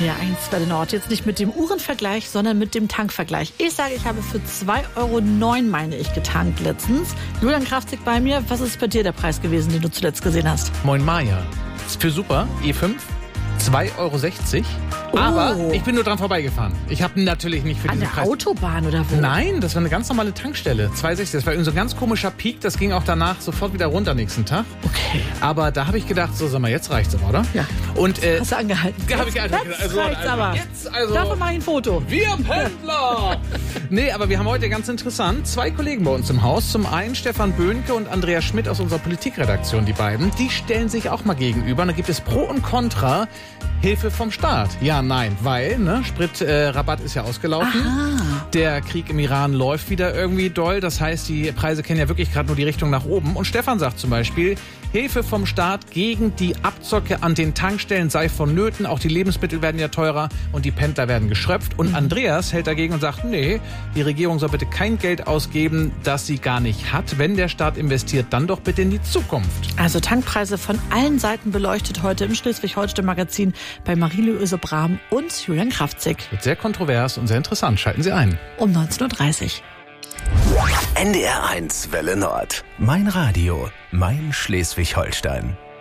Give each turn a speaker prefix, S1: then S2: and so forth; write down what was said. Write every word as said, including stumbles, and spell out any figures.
S1: N D R eins Welle Nord. Jetzt nicht mit dem Uhrenvergleich, sondern mit dem Tankvergleich. Ich sage, ich habe für zwei Euro neun, meine ich, getankt letztens. Julian Kraftzig bei mir. Was ist bei dir der Preis gewesen, den du zuletzt gesehen hast?
S2: Moin Maja. Ist für super. E fünf. zwei Euro sechzig.
S1: Oh.
S2: Aber ich bin nur dran vorbeigefahren. Ich habe natürlich nicht für
S1: An
S2: diesen
S1: der
S2: Preis...
S1: Autobahn oder wo?
S2: Nein, das war eine ganz normale Tankstelle. zwei Euro sechzig. Das war irgendwie so ein ganz komischer Peak. Das ging auch danach sofort wieder runter nächsten Tag.
S1: Okay.
S2: Aber da habe ich gedacht, so sag mal, jetzt reicht's aber, oder?
S1: Ja.
S2: Und, äh,
S1: Hast du angehalten?
S2: Ja, habe ich gehalten.
S1: Jetzt
S2: Also,
S1: reicht's
S2: also,
S1: aber.
S2: Jetzt, also,
S1: Davon mache ich ein Foto.
S2: wir Pendler! Nee, aber wir haben heute ganz interessant zwei Kollegen bei uns im Haus. Zum einen Stefan Böhnke und Andreas Schmidt aus unserer Politikredaktion, die beiden. Die stellen sich auch mal gegenüber. Und da gibt es Pro und Contra. Hilfe vom Staat. Ja, nein, weil, ne, Spritrabatt äh, ist ja ausgelaufen.
S1: Aha.
S2: Der Krieg im Iran läuft wieder irgendwie doll. Das heißt, die Preise kennen ja wirklich gerade nur die Richtung nach oben. Und Stefan sagt zum Beispiel, Hilfe vom Staat gegen die Abzocke an den Tankstellen sei vonnöten. Auch die Lebensmittel werden ja teurer und die Pendler werden geschröpft. Und mhm. Andreas hält dagegen und sagt, nee, die Regierung soll bitte kein Geld ausgeben, das sie gar nicht hat. Wenn der Staat investiert, dann doch bitte in die Zukunft.
S1: Also Tankpreise von allen Seiten beleuchtet heute im Schleswig-Holstein-Magazin bei Marie-Louise Brahm und Julian Kraftzig.
S2: Wird sehr kontrovers und sehr interessant. Schalten Sie ein.
S1: Um neunzehn Uhr dreißig.
S3: N D R eins Welle Nord. Mein Radio, mein Schleswig-Holstein.